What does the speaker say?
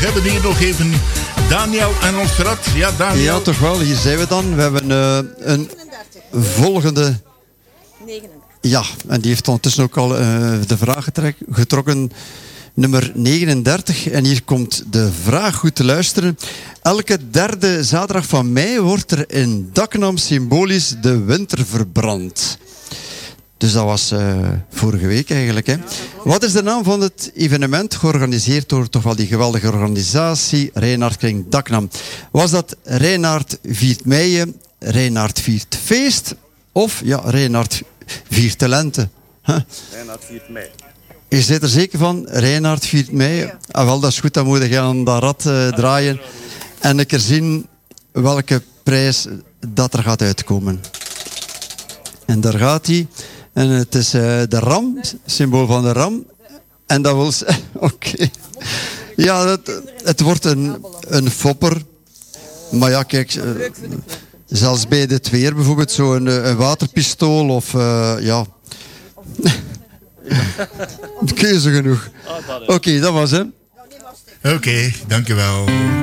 hebben hier nog even Daniel aan ons rad. Ja, Daniel. Ja, toch wel. Hier zijn we dan. We hebben een volgende... 39. Ja, en die heeft ondertussen ook al de vraag getrokken. Nummer 39. En hier komt de vraag, goed te luisteren. Elke derde zaterdag van mei wordt er in Dakkenam symbolisch de winter verbrand. Dus dat was vorige week eigenlijk. Hè. Wat is de naam van het evenement, georganiseerd door toch wel die geweldige organisatie Reinaard Kring Dakkenam? Was dat Reinaard viert mei, Reinaard viert feest of ja, Reinaard viert talenten? Huh? Reinaard viert mei. Je zit er zeker van, Reinaard viert mei. Ah, wel, dat is goed, dan moet je aan dat rad draaien en een keer zien welke prijs dat er gaat uitkomen. En daar gaat hij. En het is de ram, symbool van de ram. En dat wil zeggen... Oké. Ja, het wordt een fopper. Maar ja, kijk... zelfs bij dit weer bijvoorbeeld zo'n waterpistool of... ja... Keuze genoeg. Oké, dat was hem. Oké, dankjewel.